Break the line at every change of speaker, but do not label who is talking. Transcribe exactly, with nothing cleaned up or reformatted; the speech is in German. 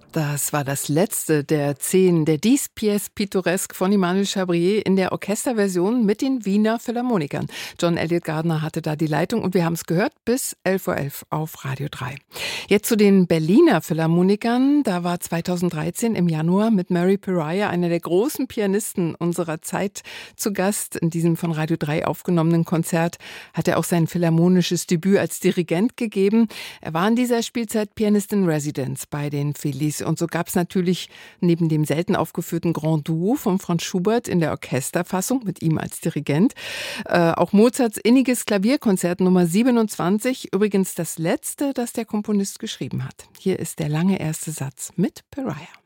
Das war das letzte der zehn der Dix Pièces Pittoresques von Emmanuel Chabrier in der Orchesterversion mit den Wiener Philharmonikern. John Elliott Gardner hatte da die Leitung und wir haben es gehört bis elf Uhr elf auf Radio drei. Jetzt zu den Berliner Philharmonikern. Da war zweitausenddreizehn im Januar mit Mary Pariah, einer der großen Pianisten unserer Zeit, zu Gast. In diesem von Radio drei aufgenommenen Konzert hat er auch sein philharmonisches Debüt als Dirigent gegeben. Er war in dieser Spielzeit Pianist in Residence bei den Phillies. Und so gab es natürlich neben dem selten aufgeführten Grand Duo von Franz Schubert in der Orchesterfassung mit ihm als Dirigent äh, auch Mozarts inniges Klavierkonzert Nummer siebenundzwanzig, übrigens das letzte, das der Komponist geschrieben hat. Hier ist der lange erste Satz mit Pariah.